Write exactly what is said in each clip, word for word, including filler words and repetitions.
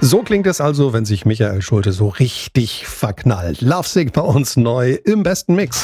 So klingt es also, wenn sich Michael Schulte so richtig verknallt. Lovesick bei uns neu im besten Mix.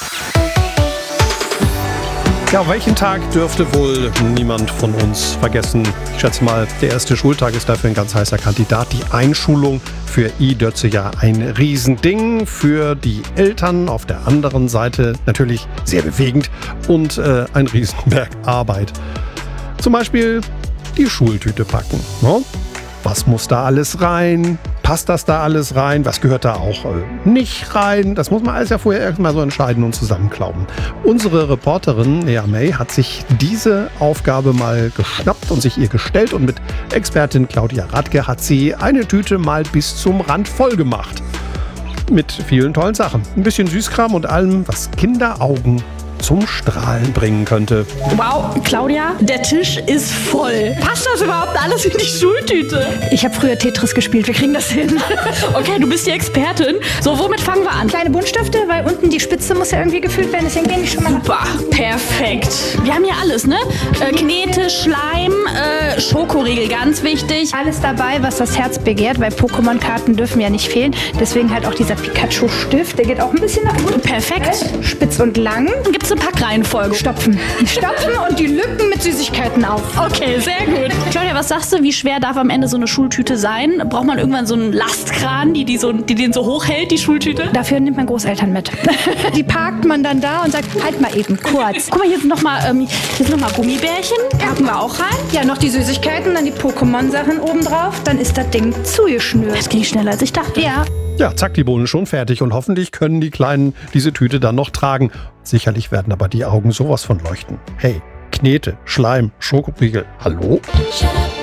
Ja, welchen Tag dürfte wohl niemand von uns vergessen? Ich schätze mal, der erste Schultag ist dafür ein ganz heißer Kandidat. Die Einschulung für i-Dötze ja ein Riesending. Für die Eltern auf der anderen Seite natürlich sehr bewegend und äh, ein Riesenberg Arbeit. Zum Beispiel die Schultüte packen. Ne? Was muss da alles rein? Passt das da alles rein? Was gehört da auch äh, nicht rein? Das muss man alles ja vorher erstmal so entscheiden und zusammenklauben. Unsere Reporterin Lea May hat sich diese Aufgabe mal geschnappt und sich ihr gestellt. Und mit Expertin Claudia Radke hat sie eine Tüte mal bis zum Rand voll gemacht. Mit vielen tollen Sachen. Ein bisschen Süßkram und allem, was Kinderaugen zum Strahlen bringen könnte. Wow, Claudia, der Tisch ist voll. Passt das überhaupt alles in die Schultüte? Ich habe früher Tetris gespielt, wir kriegen das hin. Okay, du bist die Expertin. So, womit fangen wir an? Kleine Buntstifte, weil unten die Spitze muss ja irgendwie gefüllt werden, deswegen gehen die schon mal nach. Super, perfekt. Wir haben hier alles, ne? Äh, Knete, Schleim, äh, Schokoriegel, ganz wichtig. Alles dabei, was das Herz begehrt, weil Pokémon-Karten dürfen ja nicht fehlen. Deswegen halt auch dieser Pikachu-Stift, der geht auch ein bisschen nach unten. Perfekt. Spitz und lang. Gibt's eine Packreihenfolge? Stopfen. Stopfen und die Lücken mit Süßigkeiten auf. Okay, sehr gut. Claudia, was sagst du, wie schwer darf am Ende so eine Schultüte sein? Braucht man irgendwann so einen Lastkran, die, die, so, die den so hochhält, die Schultüte? Dafür nimmt man Großeltern mit. Die parkt man dann da und sagt, halt mal eben, kurz. Guck mal, hier sind nochmal ähm, noch Gummibärchen. Packen wir auch rein. Ja, noch die Süßigkeiten, dann die Pokémon-Sachen oben drauf. Dann ist das Ding zugeschnürt. Das ging schneller, als ich dachte. Ja. Ja, zack, die Bohnen schon fertig und hoffentlich können die Kleinen diese Tüte dann noch tragen. Sicherlich werden aber die Augen sowas von leuchten. Hey, Knete, Schleim, Schokoriegel, hallo?